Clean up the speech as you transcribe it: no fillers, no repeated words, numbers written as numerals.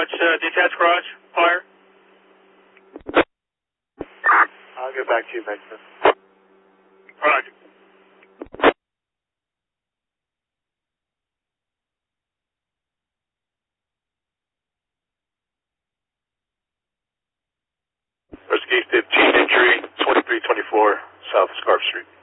detached garage, fire. I'll get back to you, Benjamin. Roger. Rescue 15, injury, 2324 South Scarf Street.